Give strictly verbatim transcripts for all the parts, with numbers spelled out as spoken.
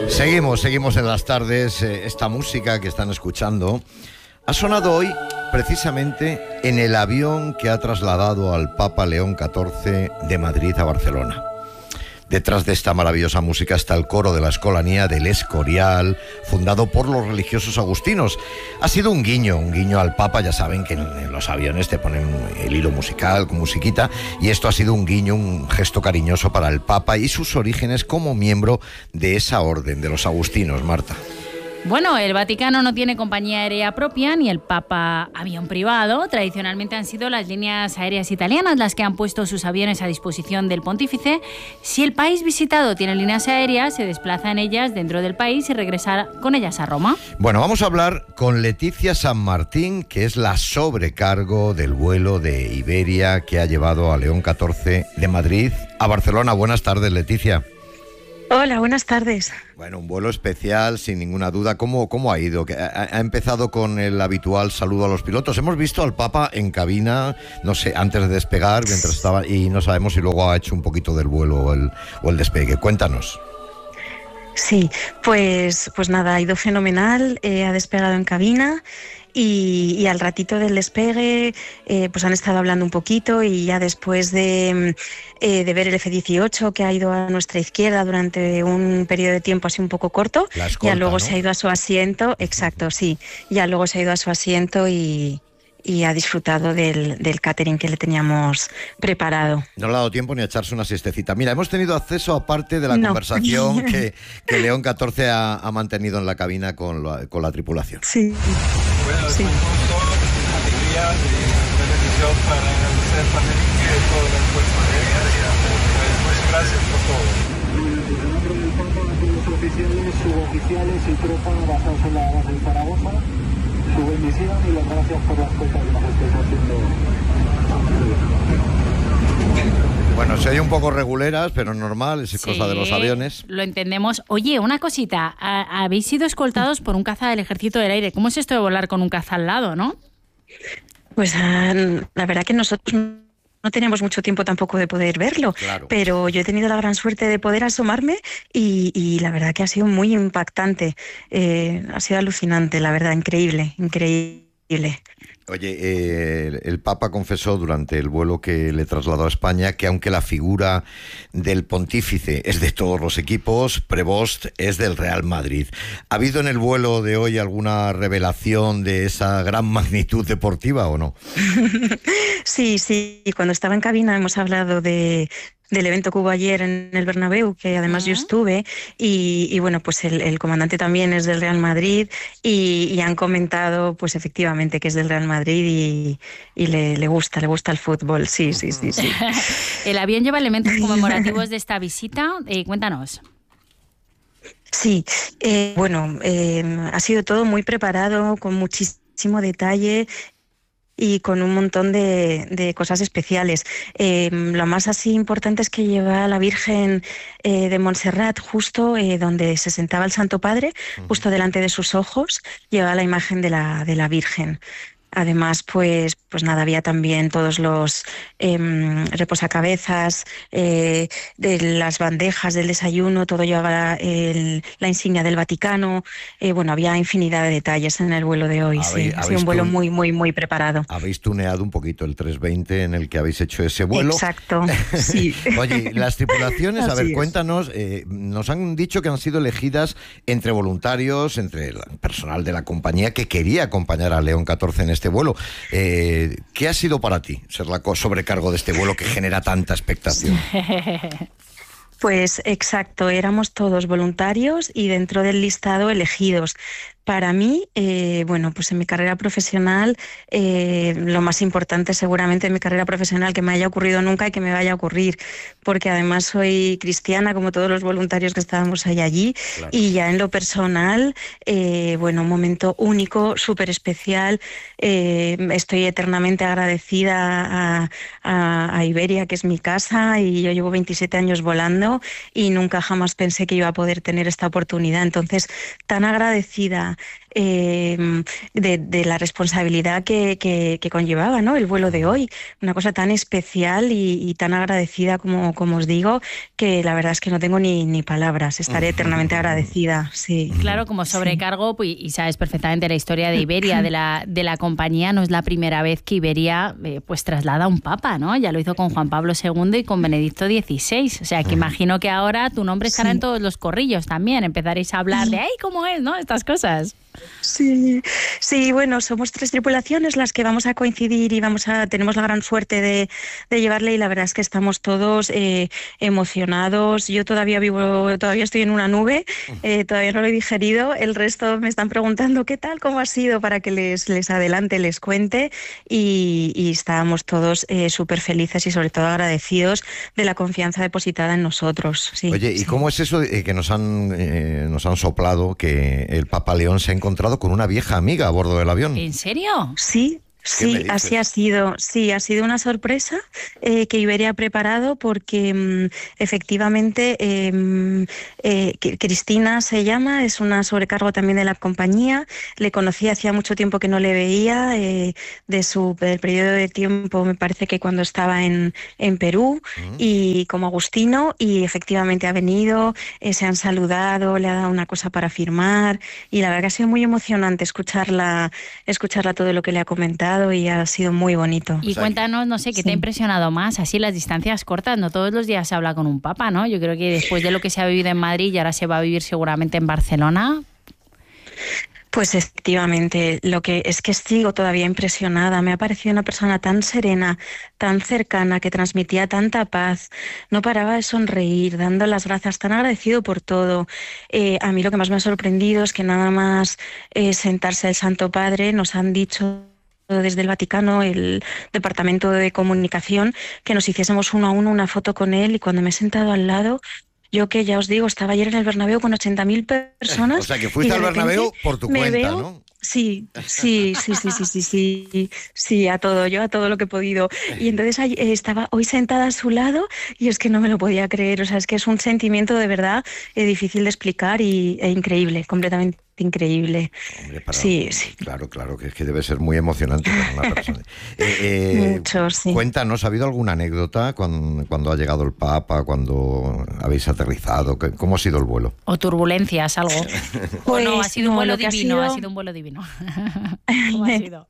Seguimos, seguimos en las tardes. Eh, esta música que están escuchando ha sonado hoy precisamente en el avión que ha trasladado al Papa León catorce de Madrid a Barcelona. Detrás de esta maravillosa música está el coro de la Escolanía del Escorial, fundado por los religiosos agustinos. Ha sido un guiño, un guiño al Papa. Ya saben que en, en los aviones te ponen el hilo musical con musiquita, y esto ha sido un guiño, un gesto cariñoso para el Papa y sus orígenes como miembro de esa orden, de los agustinos, Marta. Bueno, el Vaticano no tiene compañía aérea propia ni el Papa avión privado. Tradicionalmente han sido las líneas aéreas italianas las que han puesto sus aviones a disposición del pontífice. Si el país visitado tiene líneas aéreas, se desplaza en ellas dentro del país y regresa con ellas a Roma. Bueno, vamos a hablar con Leticia San Martín, que es la sobrecargo del vuelo de Iberia que ha llevado a León catorce de Madrid a Barcelona. Buenas tardes, Leticia. Hola, buenas tardes. Bueno, un vuelo especial, sin ninguna duda. ¿Cómo, cómo ha ido? ¿Ha, ha empezado con el habitual saludo a los pilotos? Hemos visto al Papa en cabina, no sé, antes de despegar, mientras estaba, y no sabemos si luego ha hecho un poquito del vuelo o el, o el despegue. Cuéntanos. Sí, pues, pues nada, ha ido fenomenal, eh, ha despegado en cabina. Y, y al ratito del despegue eh, pues han estado hablando un poquito, y ya después de, eh, de ver el F dieciocho, que ha ido a nuestra izquierda durante un periodo de tiempo así un poco corto, escolta, ya luego, ¿no?, se ha ido a su asiento, exacto, sí, ya luego se ha ido a su asiento y, y ha disfrutado del, del catering que le teníamos preparado. No le ha dado tiempo ni a echarse una siestecita. Mira, hemos tenido acceso a parte de la no. conversación que, que León catorce ha, ha mantenido en la cabina con la, con la tripulación. Sí. Bueno, sí. alegría y bendición para usted, familia y todo el cuerpo de aérea. Pues gracias por todo. En nombre del Papa, a todos los oficiales, suboficiales y tropa basados en la base de Zaragoza, su bendición y las gracias por las cosas que nos estáis haciendo. Bueno, se oye un poco reguleras, pero normal, es sí, cosa de los aviones. Lo entendemos. Oye, una cosita, a, habéis sido escoltados por un caza del Ejército del Aire. ¿Cómo es esto de volar con un caza al lado, no? Pues uh, la verdad que nosotros no teníamos mucho tiempo tampoco de poder verlo, claro. Pero yo he tenido la gran suerte de poder asomarme y, y la verdad que ha sido muy impactante. Eh, ha sido alucinante, la verdad, increíble, increíble. Oye, eh, el, el Papa confesó durante el vuelo que le trasladó a España que aunque la figura del pontífice es de todos los equipos, Prevost es del Real Madrid. ¿Ha habido en el vuelo de hoy alguna revelación de esa gran magnitud deportiva o no? Sí, sí, cuando estaba en cabina hemos hablado de... del evento que hubo ayer en el Bernabéu, que además uh-huh. yo estuve, y, y bueno, pues el, el comandante también es del Real Madrid, y, y han comentado, pues efectivamente, que es del Real Madrid y, y le, le gusta, le gusta el fútbol, sí, sí, sí, sí. El avión lleva elementos conmemorativos de esta visita, eh, cuéntanos. Sí, eh, bueno, eh, ha sido todo muy preparado, con muchísimo detalle, y con un montón de, de cosas especiales. Eh, lo más así importante es que lleva a la Virgen eh, de Montserrat justo eh, donde se sentaba el Santo Padre, uh-huh. justo delante de sus ojos, lleva la imagen de la, de la Virgen. Además, pues, pues nada, había también todos los eh, reposacabezas, eh, de las bandejas del desayuno, todo llevaba el, la insignia del Vaticano. Eh, bueno, había infinidad de detalles en el vuelo de hoy. Sí, ha sido un vuelo muy, muy, muy preparado. Habéis tuneado un poquito el trescientos veinte en el que habéis hecho ese vuelo. Exacto, sí. Oye, las tripulaciones, a ver, es. cuéntanos, eh, nos han dicho que han sido elegidas entre voluntarios, entre el personal de la compañía que quería acompañar a León catorce en este vuelo. Eh, ¿Qué ha sido para ti ser la sobrecargo de este vuelo que genera tanta expectación? Pues exacto, éramos todos voluntarios y dentro del listado elegidos. Para mí, eh, bueno, pues en mi carrera profesional, eh, lo más importante seguramente en mi carrera profesional que me haya ocurrido nunca y que me vaya a ocurrir, porque además soy cristiana, como todos los voluntarios que estábamos ahí allí, claro. Y ya en lo personal, eh, bueno, un momento único, súper especial. Eh, estoy eternamente agradecida a, a, a Iberia, que es mi casa, y yo llevo veintisiete años volando y nunca jamás pensé que iba a poder tener esta oportunidad. Entonces, tan agradecida. eh, de, de la responsabilidad que, que, que conllevaba, ¿no?, el vuelo de hoy. Una cosa tan especial y, y tan agradecida como, como os digo, que la verdad es que no tengo ni, ni palabras. Estaré eternamente agradecida, sí. Claro, como sobrecargo, pues, y sabes perfectamente la historia de Iberia, de la, de la compañía, no es la primera vez que Iberia eh, pues traslada a un papa, ¿no? Ya lo hizo con Juan Pablo segundo y con Benedicto dieciséis. O sea, que imagino que ahora tu nombre estará sí. en todos los corrillos también. Empezaréis a hablar de, ¡ay, cómo es!, ¿no?, estas cosas. Sí, sí, bueno, somos tres tripulaciones las que vamos a coincidir y vamos a tenemos la gran suerte de, de llevarle, y la verdad es que estamos todos eh, emocionados. Yo todavía vivo, todavía estoy en una nube, eh, todavía no lo he digerido. El resto me están preguntando qué tal, cómo ha sido, para que les, les adelante, les cuente, y, y estábamos todos eh, súper felices y sobre todo agradecidos de la confianza depositada en nosotros. Sí, Oye, ¿y sí. cómo es eso de que nos han, eh, nos han soplado que el Papa León se ha encontrado con una vieja amiga a bordo del avión? ¿En serio? Sí. Sí, así ha sido. Sí, ha sido una sorpresa eh, que Iberia ha preparado, porque mmm, efectivamente eh, eh, Cristina se llama, es una sobrecargo también de la compañía. Le conocí hacía mucho tiempo que no le veía, eh, de su del periodo de tiempo, me parece que cuando estaba en, en Perú, uh-huh. y como Agustino, y efectivamente ha venido, eh, se han saludado, le ha dado una cosa para firmar, y la verdad que ha sido muy emocionante escucharla, escucharla todo lo que le ha comentado. Y ha sido muy bonito. Y cuéntanos, no sé, ¿qué sí. te ha impresionado más? Así las distancias cortas, no todos los días se habla con un papa, ¿no? Yo creo que después de lo que se ha vivido en Madrid y ahora se va a vivir seguramente en Barcelona. Pues efectivamente, lo que es que sigo todavía impresionada. Me ha parecido una persona tan serena, tan cercana, que transmitía tanta paz. No paraba de sonreír, dando las gracias, tan agradecido por todo. Eh, a mí lo que más me ha sorprendido es que nada más eh, sentarse el Santo Padre, nos han dicho desde el Vaticano, el Departamento de Comunicación, que nos hiciésemos uno a uno una foto con él, y cuando me he sentado al lado, yo que ya os digo, estaba ayer en el Bernabéu con ochenta mil personas. O sea, que fuiste al Bernabéu por tu cuenta, veo, ¿no? Sí, sí, sí, sí, sí, sí, sí, sí, a todo, yo a todo lo que he podido. Y entonces eh, estaba hoy sentada a su lado y es que no me lo podía creer. O sea, es que es un sentimiento de verdad eh, difícil de explicar y e increíble, completamente increíble. Hombre, para, sí, sí. Claro, claro, que es que debe ser muy emocionante para una persona. Eh, eh, Mucho, sí. Cuéntanos, ¿ha habido alguna anécdota cuando, cuando ha llegado el Papa, cuando habéis aterrizado? ¿Cómo ha sido el vuelo? O turbulencias, algo. Pues, o no, ha sido no, un vuelo divino, ha sido... ha sido un vuelo divino. ¿Cómo ha sido?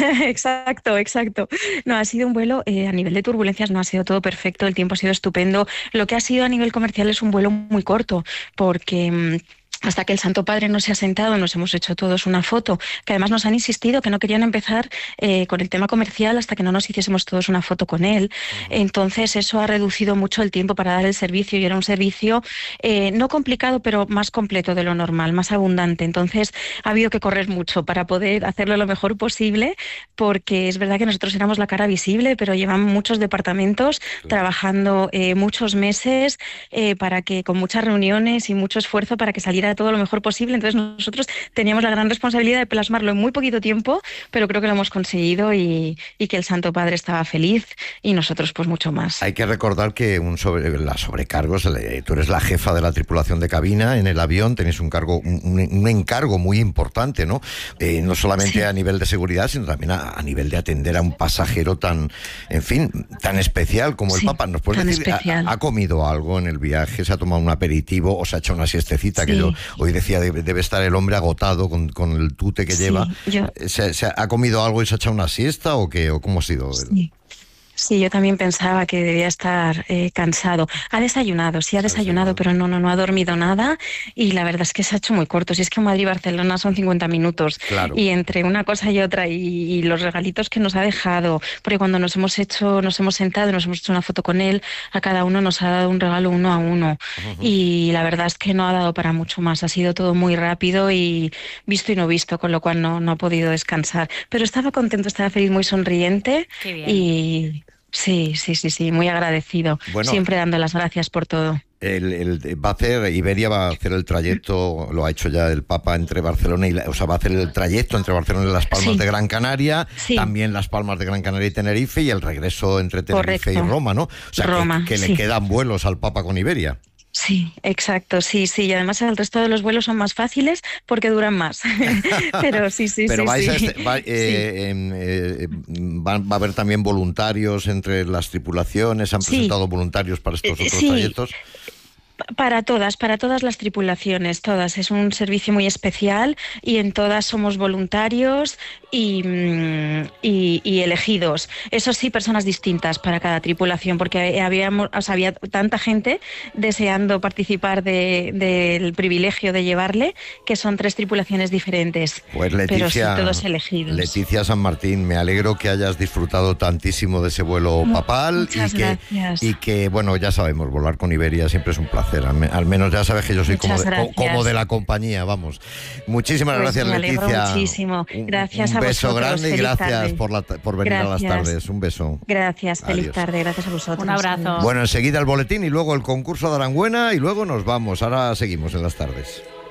Exacto, exacto. No, ha sido un vuelo, eh, a nivel de turbulencias no ha sido todo perfecto, el tiempo ha sido estupendo. Lo que ha sido a nivel comercial es un vuelo muy corto, porque hasta que el Santo Padre no se ha sentado nos hemos hecho todos una foto, que además nos han insistido que no querían empezar eh, con el tema comercial hasta que no nos hiciésemos todos una foto con él. Entonces eso ha reducido mucho el tiempo para dar el servicio, y era un servicio eh, no complicado, pero más completo de lo normal, más abundante. Entonces ha habido que correr mucho para poder hacerlo lo mejor posible, porque es verdad que nosotros éramos la cara visible, pero llevan muchos departamentos sí. trabajando eh, muchos meses eh, para que, con muchas reuniones y mucho esfuerzo para que saliera todo lo mejor posible. Entonces nosotros teníamos la gran responsabilidad de plasmarlo en muy poquito tiempo, pero creo que lo hemos conseguido, y, y que el Santo Padre estaba feliz y nosotros pues mucho más. Hay que recordar que un sobre, la sobrecargos, tú eres la jefa de la tripulación de cabina en el avión, tenéis un cargo, un, un encargo muy importante, ¿no? Eh, no solamente sí. a nivel de seguridad, sino también a, a nivel de atender a un pasajero tan, en fin, tan especial como sí, el Papa. ¿Nos puedes decir, ha, ha comido algo en el viaje? ¿Se ha tomado un aperitivo o se ha hecho una siestecita? Sí. Que yo hoy decía, debe, debe estar el hombre agotado con, con el tute que sí, lleva. Yo... ¿Se, ¿Se ha comido algo y se ha echado una siesta o qué? ¿O cómo ha sido? Sí. Sí, yo también pensaba que debía estar eh, cansado. Ha desayunado, sí ha desayunado, pero no, no, no ha dormido nada, y la verdad es que se ha hecho muy corto. Si es que Madrid-Barcelona son cincuenta minutos, claro. Y entre una cosa y otra, y, y los regalitos que nos ha dejado, porque cuando nos hemos hecho, nos hemos sentado y nos hemos hecho una foto con él, a cada uno nos ha dado un regalo uno a uno, uh-huh. Y la verdad es que no ha dado para mucho más. Ha sido todo muy rápido y visto y no visto, con lo cual no, no ha podido descansar. Pero estaba contento, estaba feliz, muy sonriente. Qué bien. Y... Sí, sí, sí, sí, muy agradecido, bueno, siempre dando las gracias por todo. El, el, va a hacer, Iberia va a hacer el trayecto, lo ha hecho ya el Papa, entre Barcelona y, o sea, va a hacer el trayecto entre Barcelona y Las Palmas sí. de Gran Canaria, sí. también Las Palmas de Gran Canaria y Tenerife, y el regreso entre Tenerife Correcto. y Roma, ¿no? O sea, Roma, que, que sí. le quedan vuelos al Papa con Iberia. Sí, exacto, sí, sí. Y además el resto de los vuelos son más fáciles porque duran más. Pero sí, sí, Pero sí. vais sí. a este- va, eh, Sí. eh, va, va a haber también voluntarios entre las tripulaciones. ¿Han Sí. presentado voluntarios para estos Eh, otros sí. trayectos? Para todas, para todas las tripulaciones, todas. Es un servicio muy especial y en todas somos voluntarios y, mm, y- y elegidos. Eso sí, personas distintas para cada tripulación, porque habíamos, o sea, había tanta gente deseando participar de- del privilegio de llevarle, que son tres tripulaciones diferentes. Pues pero sí, Leticia, todos elegidos. Leticia San Martín, me alegro que hayas disfrutado tantísimo de ese vuelo Mu- papal y muchas que, gracias. y que, bueno, ya sabemos, volar con Iberia siempre es un placer. Al, me- al menos ya sabes que yo soy como Muchas de, co- gracias. como de la compañía, vamos. Muchísimas Pues gracias, me alegro Leticia. muchísimo. Un- Gracias un a beso vosotros. grande y Feliz gracias tarde. por, la, por venir a las Gracias. tardes. Un beso. Gracias, feliz Adiós. tarde, gracias a vosotros. Un abrazo. Adiós. Bueno, enseguida el boletín y luego el concurso de Aranguena y luego nos vamos. Ahora seguimos en las tardes.